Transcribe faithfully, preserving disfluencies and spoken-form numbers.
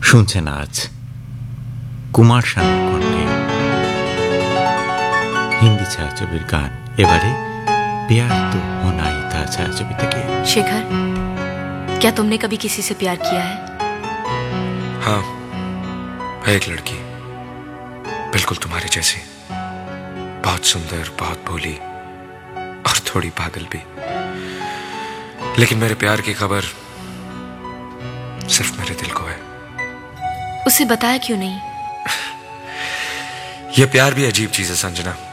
শুনছেন আজ কুমার শানুর কণ্ঠে হিন্দি ছায়াছবির গান। এবারে प्यार तो होना ही था छायाछवि থেকে। शेखर, क्या तुमने कभी किसी से प्यार किया है? हाँ, है एक लड़की, बिल्कुल तुम्हारी जैसी, बहुत सुंदर, बहुत भोली और थोड़ी पागल भी। लेकिन मेरे प्यार की खबर सिर्फ मेरे दिल को है। उसे बताया क्यों नहीं? यह प्यार भी अजीब चीज है संजना।